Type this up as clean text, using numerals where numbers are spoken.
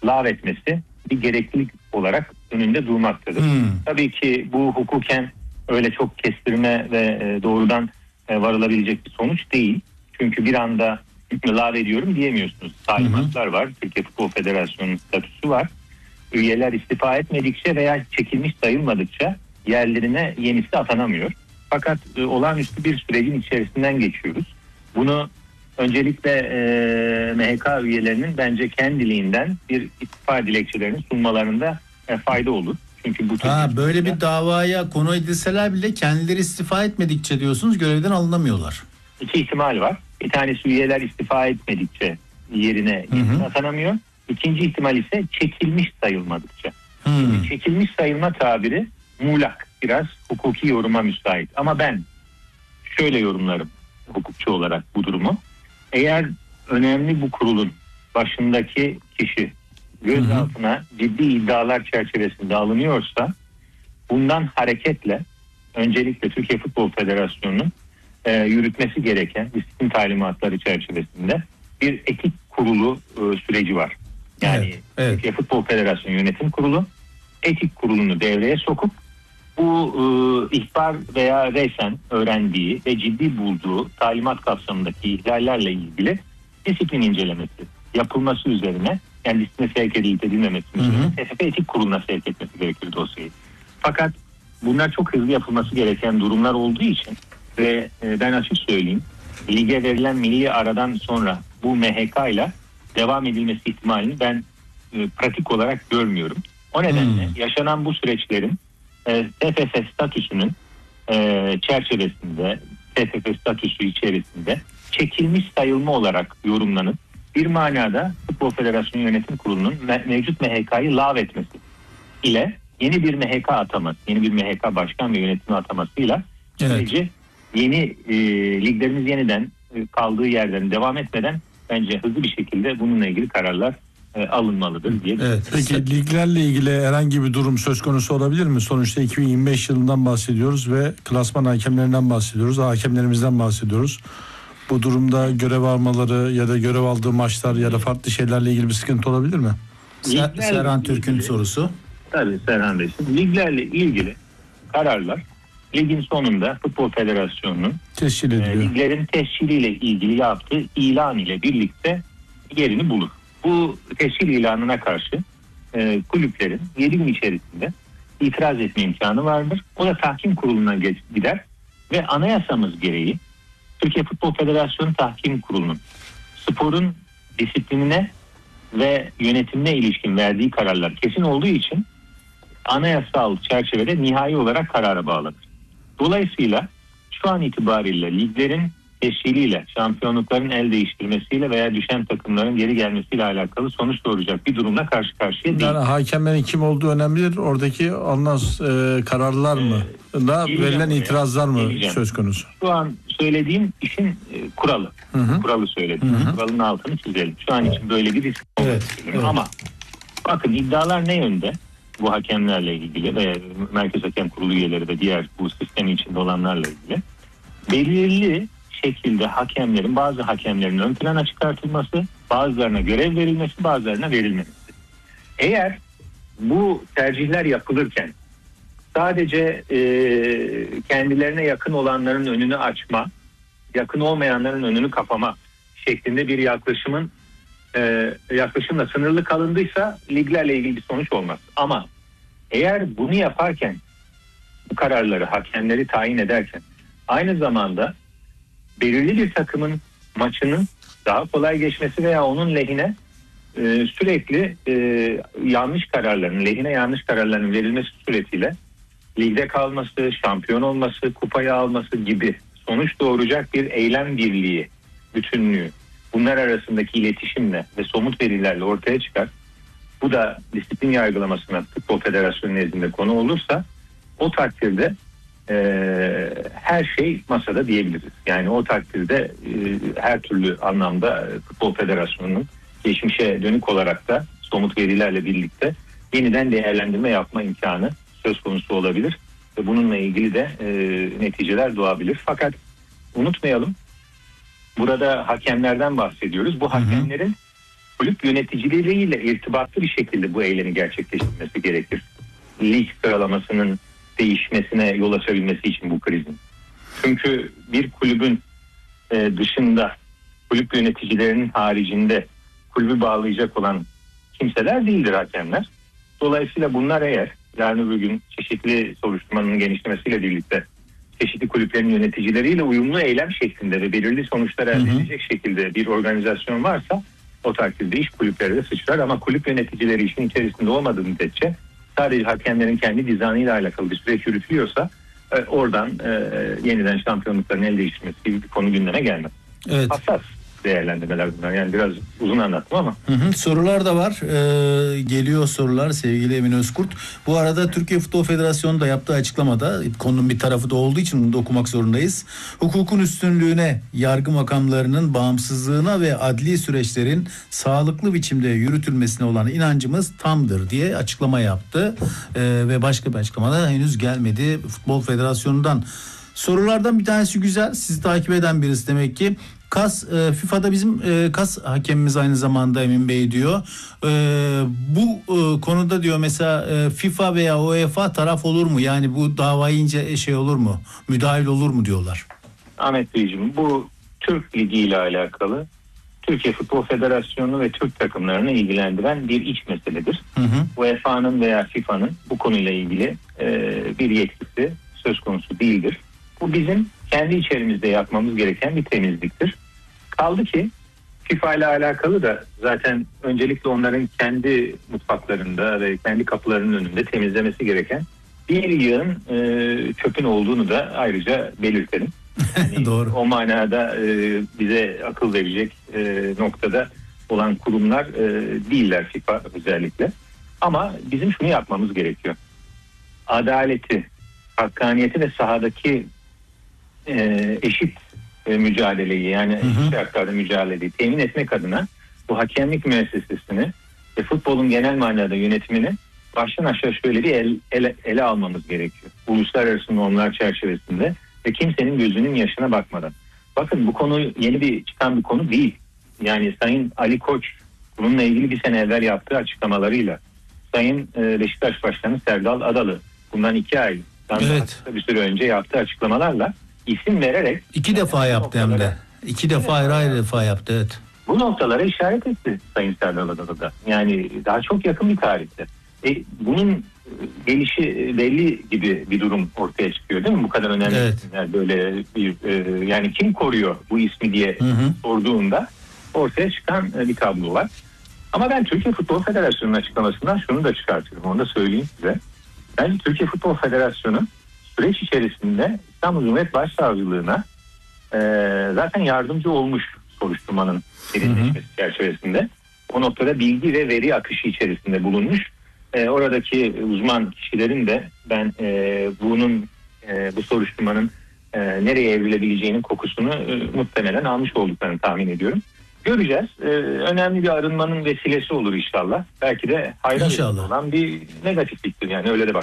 lağvetmesi bir gereklilik olarak önünde durmaktadır. Tabii ki bu hukuken öyle çok kestirme ve doğrudan varılabilecek bir sonuç değil. Çünkü bir anda lağvediyorum diyemiyorsunuz. Talimatlar var. Türkiye Futbol Federasyonu'nun statüsü var. Üyeler istifa etmedikçe veya çekilmiş sayılmadıkça yerlerine yenisi atanamıyor. Fakat olağanüstü bir sürecin içerisinden geçiyoruz. Bunu öncelikle MHK üyelerinin bence kendiliğinden bir istifa dilekçelerini sunmalarında fayda olur. Çünkü bu böyle bir davaya konu edilseler bile kendileri istifa etmedikçe diyorsunuz görevden alınamıyorlar. İki ihtimal var. Bir tanesi üyeler istifa etmedikçe yerine atanamıyor. İkinci ihtimal ise çekilmiş sayılmadıkça. Çekilmiş sayılma tabiri muğlak, biraz hukuki yoruma müsait. Ama ben şöyle yorumlarım hukukçu olarak bu durumu. Eğer önemli bu kurulun başındaki kişi gözaltına ciddi iddialar çerçevesinde alınıyorsa, bundan hareketle öncelikle Türkiye Futbol Federasyonu'nun yürütmesi gereken disiplin talimatları çerçevesinde bir etik kurulu süreci var. Yani Türkiye Futbol Federasyonu Yönetim Kurulu etik kurulunu devreye sokup bu ihbar veya resen öğrendiği ve ciddi bulduğu talimat kapsamındaki ihlallerle ilgili disiplin incelemesi yapılması üzerine, yani disipline sevk edilip edilmemesi üzerine TFF etik kuruluna sevk etmesi gerekir dosyayı. Fakat bunlar çok hızlı yapılması gereken durumlar olduğu için ve ben açık söyleyeyim, lige verilen milli aradan sonra bu MHK ile devam edilmesi ihtimalini ben pratik olarak görmüyorum. O nedenle yaşanan bu süreçlerin TFF statüsünün çerçevesinde, TFF statüsü içerisinde çekilmiş sayılma olarak yorumlanıp bir manada Futbol Federasyonu Yönetim Kurulu'nun mevcut MHK'yı lağvetmesi ile yeni bir MHK ataması, yeni bir MHK başkan ve yönetimi atamasıyla süreci yeni liglerimiz yeniden kaldığı yerden devam etmeden bence hızlı bir şekilde bununla ilgili kararlar alınmalıdır diye. Peki liglerle ilgili herhangi bir durum söz konusu olabilir mi? Sonuçta 2025 yılından bahsediyoruz ve klasman hakemlerinden bahsediyoruz, hakemlerimizden bahsediyoruz. Bu durumda görev almaları ya da görev aldığı maçlar ya da farklı şeylerle ilgili bir sıkıntı olabilir mi? Serhan Türk'ün sorusu. Tabii Serhan Bey. Liglerle ilgili kararlar ligin sonunda Futbol Federasyonu'nun liglerin tesciliyle ilgili yaptığı ilan ile birlikte yerini bulur. Bu tescil ilanına karşı kulüplerin 7 gün içerisinde itiraz etme imkanı vardır. O da tahkim kuruluna gider ve anayasamız gereği Türkiye Futbol Federasyonu Tahkim Kurulu'nun sporun disiplinine ve yönetimine ilişkin verdiği kararlar kesin olduğu için anayasal çerçevede nihai olarak karara bağlanır. Dolayısıyla şu an itibariyle liglerin tesciliyle, şampiyonlukların el değiştirmesiyle veya düşen takımların geri gelmesiyle alakalı sonuç doğuracak bir durumla karşı karşıya değil. Yani hakemlerin kim olduğu önemlidir. Oradaki alınan kararlar mı? Verilen itirazlar mı söz konusu? Şu an söylediğim işin kuralı. Kuralı söyledim. Kuralın altını çizelim. Şu an için böyle bir risk olmak ama bakın iddialar ne yönde? Bu hakemlerle ilgili ve Merkez Hakem Kurulu üyeleri ve diğer bu sistemin içinde olanlarla ilgili belirli şekilde bazı hakemlerin ön plana çıkartılması, bazılarına görev verilmesi, bazılarına verilmemesi. Eğer bu tercihler yapılırken sadece kendilerine yakın olanların önünü açma, yakın olmayanların önünü kapama şeklinde bir yaklaşımla sınırlı kalındıysa liglerle ilgili bir sonuç olmaz. Ama eğer bunu yaparken, bu kararları, hakemleri tayin ederken aynı zamanda belirli bir takımın maçının daha kolay geçmesi veya onun lehine sürekli yanlış kararların verilmesi suretiyle ligde kalması, şampiyon olması, kupayı alması gibi sonuç doğuracak bir eylem birliği, bütünlüğü bunlar arasındaki iletişimle ve somut verilerle ortaya çıkar. Bu da disiplin yargılamasına Futbol Federasyonu nezdinde konu olursa o takdirde her şey masada diyebiliriz. Yani o takdirde her türlü anlamda Futbol Federasyonu'nun geçmişe dönük olarak da somut verilerle birlikte yeniden değerlendirme yapma imkanı söz konusu olabilir. Ve bununla ilgili de neticeler doğabilir. Fakat unutmayalım, burada hakemlerden bahsediyoruz. Bu hakemlerin kulüp yöneticileriyle irtibatlı bir şekilde bu eylemi gerçekleştirmesi gerekir. Lig sıralamasının değişmesine yol açabilmesi için bu krizin. Çünkü bir kulübün dışında, kulüp yöneticilerinin haricinde kulübü bağlayacak olan kimseler değildir hakemler. Dolayısıyla bunlar eğer yarın öbür gün çeşitli soruşturmanın genişlemesiyle birlikte çeşitli kulüplerin yöneticileriyle uyumlu eylem şeklinde ve belirli sonuçlar elde edecek şekilde bir organizasyon varsa o takdirde iş kulüplere de sıçrar, ama kulüp yöneticileri işin içerisinde olmadığı müddetçe sadece hakemlerin kendi dizaynıyla alakalı bir süreç yürütülüyorsa oradan yeniden şampiyonlukların elde edilmesi gibi bir konu gündeme gelmez. Evet. Hassas değerlendirmeler bunlar. Yani biraz uzun anlattım ama. Sorular da var. Geliyor sorular sevgili Emin Özkurt. Bu arada Türkiye Futbol Federasyonu da yaptığı açıklamada, konunun bir tarafı da olduğu için bunu da okumak zorundayız. Hukukun üstünlüğüne, yargı makamlarının bağımsızlığına ve adli süreçlerin sağlıklı biçimde yürütülmesine olan inancımız tamdır diye açıklama yaptı. Ve başka bir açıklama da henüz gelmedi Futbol Federasyonu'ndan. Sorulardan bir tanesi güzel. Sizi takip eden birisi demek ki. FIFA'da bizim KAS hakemimiz aynı zamanda Emin Bey diyor. Bu konuda diyor mesela FIFA veya UEFA taraf olur mu? Yani bu davayı ince olur mu? Müdahil olur mu diyorlar. Ahmet Beyciğim, bu Türk Ligi ile alakalı Türkiye Futbol Federasyonu ve Türk takımlarını ilgilendiren bir iç meseledir. UEFA'nın veya FIFA'nın bu konuyla ilgili bir yetkisi söz konusu değildir. Bu bizim kendi içerimizde yapmamız gereken bir temizliktir. Kaldı ki FIFA ile alakalı da zaten öncelikle onların kendi mutfaklarında ve kendi kapılarının önünde temizlemesi gereken bir yığın çöpün olduğunu da ayrıca belirtelim. Yani Doğru. O manada bize akıl verecek noktada olan kurumlar değiller FIFA özellikle. Ama bizim şunu yapmamız gerekiyor. Adaleti, hakkaniyeti ve sahadaki eşit mücadeleyi, yani eşit şartlarda mücadeleyi temin etmek adına bu hakemlik müessesesini ve futbolun genel manada yönetimini baştan aşağı şöyle bir ele almamız gerekiyor. Uluslararası normlar çerçevesinde ve kimsenin gözünün yaşına bakmadan. Bakın, bu konu yeni bir çıkan bir konu değil. Yani Sayın Ali Koç bununla ilgili bir sene evvel yaptığı açıklamalarıyla, Sayın Beşiktaş Başkanı Serdal Adalı bundan 2 ay bir süre önce yaptığı açıklamalarla isim vererek 2 defa yaptı hem de. 2 defa ayrı defa yaptı, evet. Bu noktalara işaret etti Sayın Serdal Adalı da. Yani daha çok yakın bir tarihte. Bunun gelişi belli gibi bir durum ortaya çıkıyor değil mi? Bu kadar önemli isimler böyle bir yani kim koruyor bu ismi diye sorduğunda ortaya çıkan bir tablo var. Ama ben Türkiye Futbol Federasyonu'nun açıklamasından şunu da çıkartıyorum. Onu da söyleyeyim size. Ben Türkiye Futbol Federasyonu süreç içerisinde İstanbul Cumhuriyet Başsavcılığına zaten yardımcı olmuş soruşturmanın derinleşmesi çerçevesinde. O noktada bilgi ve veri akışı içerisinde bulunmuş. Oradaki uzman kişilerin de ben bu soruşturmanın nereye evrilebileceğinin kokusunu muhtemelen almış olduklarını tahmin ediyorum. Göreceğiz. Önemli bir arınmanın vesilesi olur inşallah. Belki de hayra olan bir negatifliktir. Yani öyle de bak.